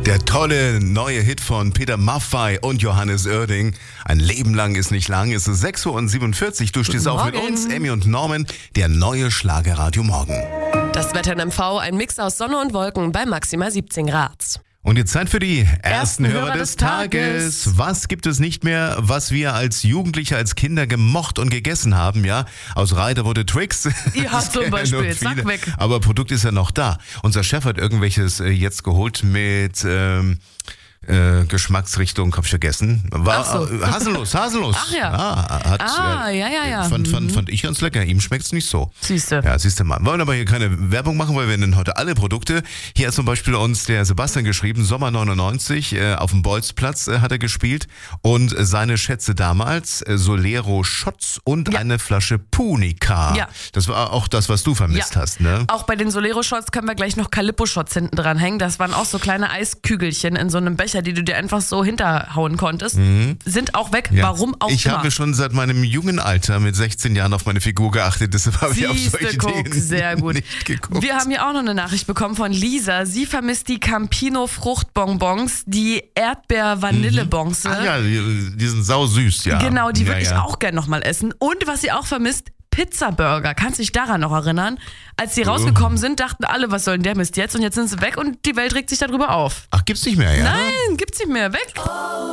Der tolle neue Hit von Peter Maffay und Johannes Oerding. Ein Leben lang ist nicht lang. Es ist 6:47 Uhr. Du stehst auf mit uns, Emmy und Norman. Der neue Schlagerradio Morgen. Das Wetter in MV, ein Mix aus Sonne und Wolken bei maximal 17 Grad. Und jetzt Zeit für die ersten Hörer des Tages. Was gibt es nicht mehr, was wir als Jugendliche, als Kinder gemocht und gegessen haben? Ja, aus Reiter wurde Twix. Ja, zum Beispiel, zack, weg. Aber Produkt ist ja noch da. Unser Chef hat irgendwelches jetzt geholt mit Geschmacksrichtung, hab ich vergessen. War Haselnuss. Ach ja. Ja. Fand ich ganz lecker. Ihm schmeckt's nicht so. Siehste. Ja, siehste mal. Wollen aber hier keine Werbung machen, weil wir nennen heute alle Produkte. Hier hat zum Beispiel uns der Sebastian geschrieben, Sommer 99, auf dem Bolzplatz hat er gespielt und seine Schätze damals, Solero Shots und eine Flasche Punica. Ja. Das war auch das, was du vermisst hast, ne? Auch bei den Solero Shots können wir gleich noch Calippo Shots hinten dran hängen. Das waren auch so kleine Eiskügelchen in so einem Becher, die du dir einfach so hinterhauen konntest, sind auch weg. Ja. Warum auch Ich immer. habe schon seit meinem jungen Alter mit 16 Jahren auf meine Figur geachtet, deshalb habe ich auf solche Dinge sehr gut. nicht geguckt. Wir haben hier auch noch eine Nachricht bekommen von Lisa. Sie vermisst die Campino Fruchtbonbons, die Erdbeer-Vanille-Bonze. Ah ja, die sind sausüß, ja. Genau, die würde ich ja. auch gerne nochmal essen. Und was sie auch vermisst, Pizza-Burger. Kannst du dich daran noch erinnern? Als die rausgekommen sind, dachten alle, was soll denn der Mist jetzt? Und jetzt sind sie weg und die Welt regt sich darüber auf. Ach, gibt's nicht mehr, ja? Nein, gibt's nicht mehr. Weg.